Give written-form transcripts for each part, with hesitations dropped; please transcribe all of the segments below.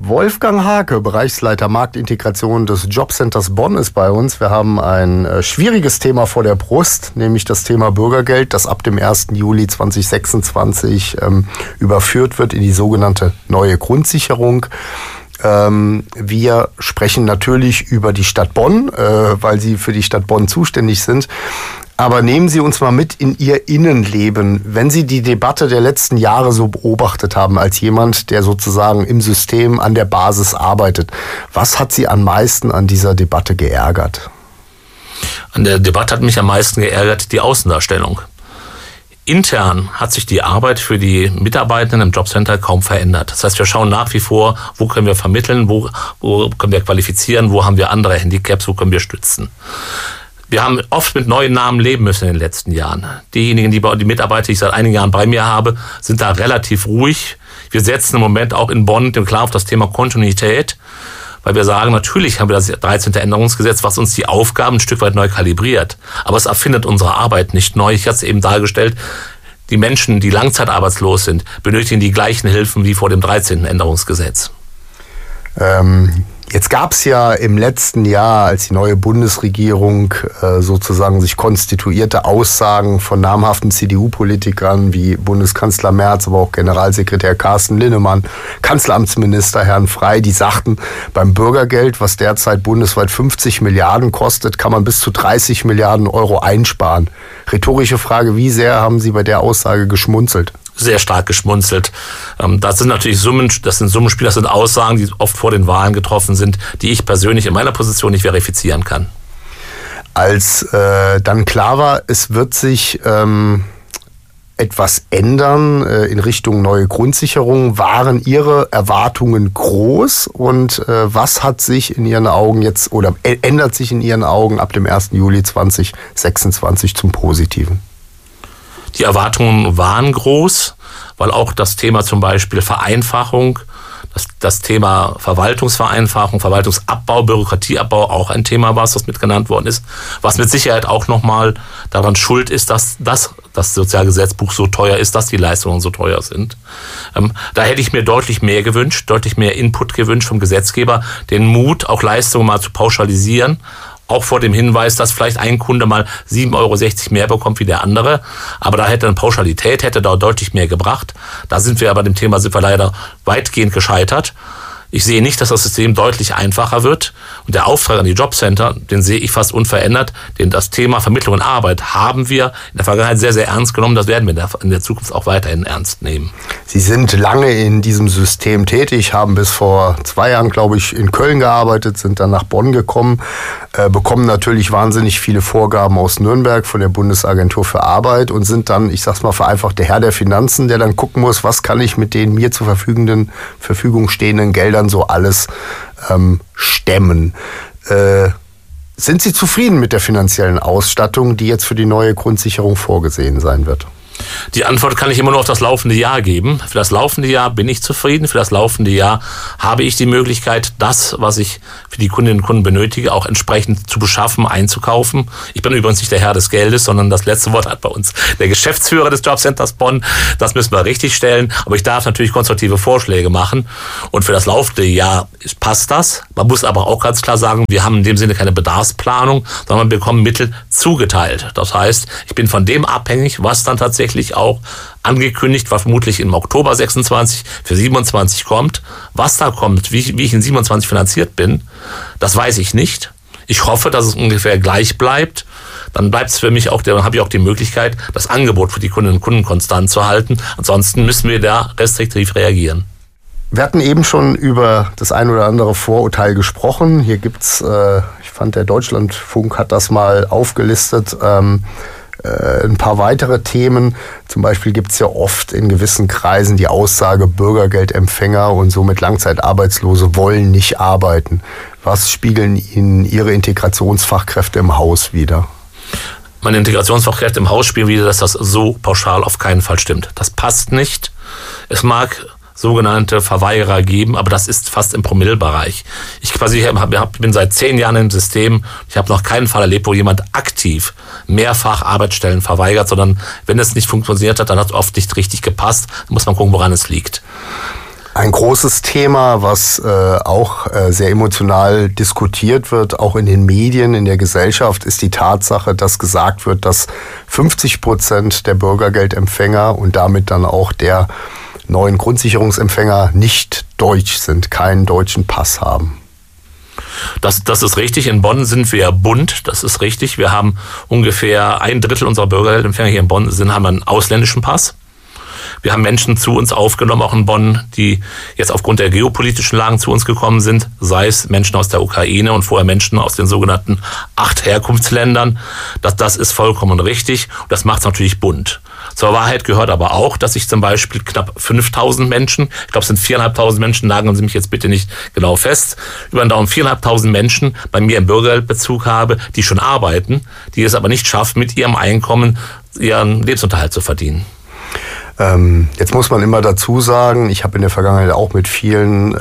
Wolfgang Hake, Bereichsleiter Marktintegration des Jobcenters Bonn, ist bei uns. Wir haben ein schwieriges Thema vor der Brust, nämlich das Thema Bürgergeld, das ab dem 1. Juli 2026 überführt wird in die sogenannte neue Grundsicherung. Wir sprechen natürlich über die Stadt Bonn, weil Sie für die Stadt Bonn zuständig sind. Aber nehmen Sie uns mal mit in Ihr Innenleben, wenn Sie die Debatte der letzten Jahre so beobachtet haben, als jemand, der sozusagen im System an der Basis arbeitet. Was hat Sie am meisten an dieser Debatte geärgert? An der Debatte hat mich am meisten geärgert die Außendarstellung. Intern hat sich die Arbeit für die Mitarbeitenden im Jobcenter kaum verändert. Das heißt, wir schauen nach wie vor, wo können wir vermitteln, wo können wir qualifizieren, wo haben wir andere Handicaps, wo können wir stützen. Wir haben oft mit neuen Namen leben müssen in den letzten Jahren. Diejenigen, die Mitarbeiter, die ich seit einigen Jahren bei mir habe, sind da relativ ruhig. Wir setzen im Moment auch in Bonn klar auf das Thema Kontinuität, weil wir sagen, natürlich haben wir das 13. Änderungsgesetz, was uns die Aufgaben ein Stück weit neu kalibriert. Aber es erfindet unsere Arbeit nicht neu. Ich hatte es eben dargestellt, die Menschen, die langzeitarbeitslos sind, benötigen die gleichen Hilfen wie vor dem 13. Änderungsgesetz. Jetzt gab es ja im letzten Jahr, als die neue Bundesregierung sozusagen sich konstituierte, Aussagen von namhaften CDU-Politikern wie Bundeskanzler Merz, aber auch Generalsekretär Carsten Linnemann, Kanzleramtsminister Herrn Frey, die sagten, beim Bürgergeld, was derzeit bundesweit 50 Milliarden kostet, kann man bis zu 30 Milliarden Euro einsparen. Rhetorische Frage, wie sehr haben Sie bei der Aussage geschmunzelt? Sehr stark geschmunzelt. Das sind natürlich Summenspiele, das sind Aussagen, die oft vor den Wahlen getroffen sind, die ich persönlich in meiner Position nicht verifizieren kann. Als dann klar war, es wird sich etwas ändern in Richtung neue Grundsicherung, waren Ihre Erwartungen groß und was hat sich in Ihren Augen jetzt oder ändert sich in Ihren Augen ab dem 1. Juli 2026 zum Positiven? Die Erwartungen waren groß, weil auch das Thema zum Beispiel Vereinfachung, das Thema Verwaltungsvereinfachung, Verwaltungsabbau, Bürokratieabbau auch ein Thema war, was mit genannt worden ist, was mit Sicherheit auch nochmal daran schuld ist, dass das Sozialgesetzbuch so teuer ist, dass die Leistungen so teuer sind. Da hätte ich mir deutlich mehr gewünscht, deutlich mehr Input gewünscht vom Gesetzgeber, den Mut, auch Leistungen mal zu pauschalisieren, auch vor dem Hinweis, dass vielleicht ein Kunde mal 7,60 Euro mehr bekommt wie der andere. Aber da hätte eine Pauschalität da deutlich mehr gebracht. Da sind wir aber dem Thema leider weitgehend gescheitert. Ich sehe nicht, dass das System deutlich einfacher wird. Und der Auftrag an die Jobcenter, den sehe ich fast unverändert. Denn das Thema Vermittlung und Arbeit haben wir in der Vergangenheit sehr, sehr ernst genommen. Das werden wir in der Zukunft auch weiterhin ernst nehmen. Sie sind lange in diesem System tätig, haben bis vor 2 Jahren, glaube ich, in Köln gearbeitet, sind dann nach Bonn gekommen, bekommen natürlich wahnsinnig viele Vorgaben aus Nürnberg von der Bundesagentur für Arbeit und sind dann, ich sag's mal vereinfacht, der Herr der Finanzen, der dann gucken muss, was kann ich mit den mir zur Verfügung stehenden Geldern so alles stemmen. Sind Sie zufrieden mit der finanziellen Ausstattung, die jetzt für die neue Grundsicherung vorgesehen sein wird? Die Antwort kann ich immer nur auf das laufende Jahr geben. Für das laufende Jahr bin ich zufrieden. Für das laufende Jahr habe ich die Möglichkeit, das, was ich für die Kundinnen und Kunden benötige, auch entsprechend zu beschaffen, einzukaufen. Ich bin übrigens nicht der Herr des Geldes, sondern das letzte Wort hat bei uns der Geschäftsführer des Jobcenters Bonn. Das müssen wir richtig stellen. Aber ich darf natürlich konstruktive Vorschläge machen. Und für das laufende Jahr passt das. Man muss aber auch ganz klar sagen, wir haben in dem Sinne keine Bedarfsplanung, sondern wir bekommen Mittel zugeteilt. Das heißt, ich bin von dem abhängig, was dann tatsächlich auch angekündigt war, vermutlich im Oktober 26 für 27 kommt. Was da kommt, wie ich in 27 finanziert bin, das weiß ich nicht. Ich hoffe, dass es ungefähr gleich bleibt. Dann bleibt es für mich auch, dann habe ich auch die Möglichkeit, das Angebot für die Kundinnen und Kunden konstant zu halten. Ansonsten müssen wir da restriktiv reagieren. Wir hatten eben schon über das ein oder andere Vorurteil gesprochen. Hier gibt's, ich fand, der Deutschlandfunk hat das mal aufgelistet, ein paar weitere Themen. Zum Beispiel gibt es ja oft in gewissen Kreisen die Aussage, Bürgergeldempfänger und somit Langzeitarbeitslose wollen nicht arbeiten. Was spiegeln Ihnen Ihre Integrationsfachkräfte im Haus wider? Meine Integrationsfachkräfte im Haus spiegeln wieder, dass das so pauschal auf keinen Fall stimmt. Das passt nicht. Es mag sogenannte Verweigerer geben, aber das ist fast im Promillebereich. Ich bin seit 10 Jahren im System. Ich habe noch keinen Fall erlebt, wo jemand aktiv mehrfach Arbeitsstellen verweigert, sondern wenn es nicht funktioniert hat, dann hat es oft nicht richtig gepasst. Dann muss man gucken, woran es liegt. Ein großes Thema, was auch sehr emotional diskutiert wird, auch in den Medien, in der Gesellschaft, ist die Tatsache, dass gesagt wird, dass 50% der Bürgergeldempfänger und damit dann auch der neuen Grundsicherungsempfänger nicht deutsch sind, keinen deutschen Pass haben. Das ist richtig. In Bonn sind wir bunt. Das ist richtig. Wir haben ungefähr 1/3 unserer Bürgergeldempfänger hier in Bonn haben einen ausländischen Pass. Wir haben Menschen zu uns aufgenommen, auch in Bonn, die jetzt aufgrund der geopolitischen Lagen zu uns gekommen sind, sei es Menschen aus der Ukraine und vorher Menschen aus den sogenannten 8 Herkunftsländern. Das ist vollkommen richtig und das macht es natürlich bunt. Zur Wahrheit gehört aber auch, dass ich zum Beispiel knapp 5.000 Menschen, ich glaube es sind 4.500 Menschen, nageln Sie mich jetzt bitte nicht genau fest, über den Daumen 4.500 Menschen bei mir im Bürgergeldbezug habe, die schon arbeiten, die es aber nicht schaffen, mit ihrem Einkommen ihren Lebensunterhalt zu verdienen. Jetzt muss man immer dazu sagen, ich habe in der Vergangenheit auch mit vielen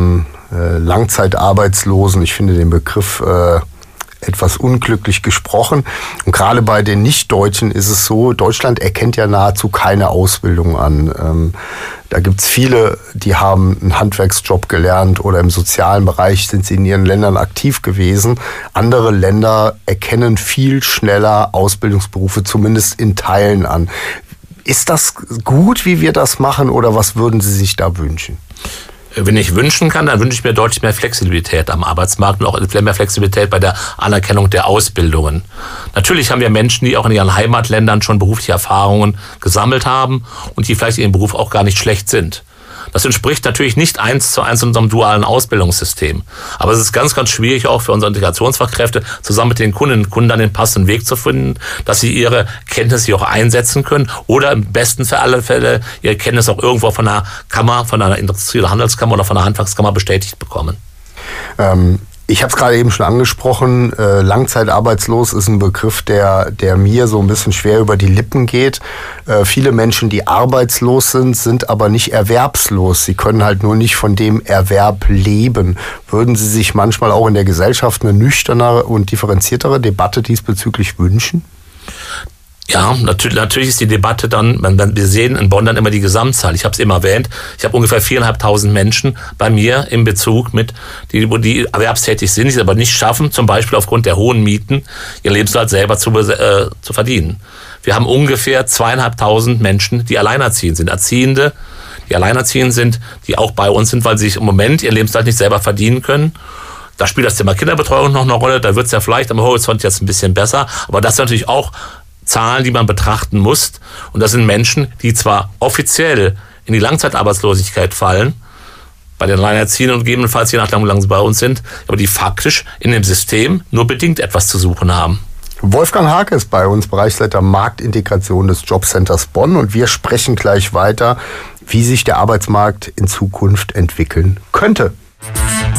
Langzeitarbeitslosen, ich finde den Begriff etwas unglücklich gesprochen. Und gerade bei den Nichtdeutschen ist es so, Deutschland erkennt ja nahezu keine Ausbildung an. Da gibt's viele, die haben einen Handwerksjob gelernt oder im sozialen Bereich sind sie in ihren Ländern aktiv gewesen. Andere Länder erkennen viel schneller Ausbildungsberufe, zumindest in Teilen an. Ist das gut, wie wir das machen, oder was würden Sie sich da wünschen? Wenn ich wünschen kann, dann wünsche ich mir deutlich mehr Flexibilität am Arbeitsmarkt und auch mehr Flexibilität bei der Anerkennung der Ausbildungen. Natürlich haben wir Menschen, die auch in ihren Heimatländern schon berufliche Erfahrungen gesammelt haben und die vielleicht in ihrem Beruf auch gar nicht schlecht sind. Das entspricht natürlich nicht 1:1 unserem dualen Ausbildungssystem. Aber es ist ganz, ganz schwierig auch für unsere Integrationsfachkräfte, zusammen mit den Kundinnen und Kunden dann den passenden Weg zu finden, dass sie ihre Kenntnisse auch einsetzen können oder im besten für alle Fälle ihre Kenntnisse auch irgendwo von einer Kammer, von einer Industrie- oder Handelskammer oder von einer Handwerkskammer bestätigt bekommen. Ich habe es gerade eben schon angesprochen, langzeitarbeitslos ist ein Begriff, der mir so ein bisschen schwer über die Lippen geht. Viele Menschen, die arbeitslos sind aber nicht erwerbslos. Sie können halt nur nicht von dem Erwerb leben. Würden Sie sich manchmal auch in der Gesellschaft eine nüchternere und differenziertere Debatte diesbezüglich wünschen? Ja, natürlich ist die Debatte dann, wir sehen in Bonn dann immer die Gesamtzahl. Ich habe es eben erwähnt, ich habe ungefähr 4.500 Menschen bei mir im Bezug mit, die erwerbstätig sind, die es aber nicht schaffen, zum Beispiel aufgrund der hohen Mieten, ihr Lebensunterhalt selber zu verdienen. Wir haben ungefähr 2.500 Menschen, die alleinerziehend sind, Erziehende, die alleinerziehend sind, die auch bei uns sind, weil sie sich im Moment ihr Lebensunterhalt nicht selber verdienen können. Da spielt das Thema Kinderbetreuung noch eine Rolle, da wird es ja vielleicht am Horizont jetzt ein bisschen besser, aber das ist natürlich auch Zahlen, die man betrachten muss. Und das sind Menschen, die zwar offiziell in die Langzeitarbeitslosigkeit fallen, bei den Alleinerziehenden und gegebenenfalls je nachdem, wie lange sie bei uns sind, aber die faktisch in dem System nur bedingt etwas zu suchen haben. Wolfgang Hake ist bei uns, Bereichsleiter Marktintegration des Jobcenters Bonn, und wir sprechen gleich weiter, wie sich der Arbeitsmarkt in Zukunft entwickeln könnte.